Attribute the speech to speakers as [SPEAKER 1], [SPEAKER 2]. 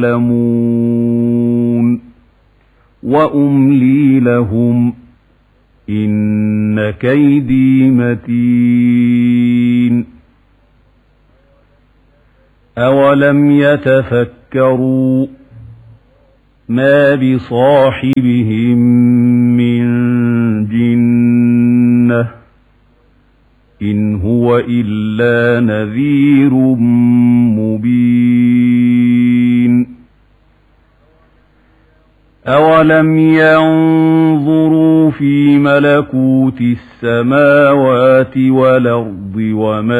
[SPEAKER 1] يعلمون وأملي لهم إن كيدي متين أولم يتفكروا ما بصاحبهم من جنة إن هو إلا نذير مبين أولم ينظروا في ملكوت السماوات والأرض وما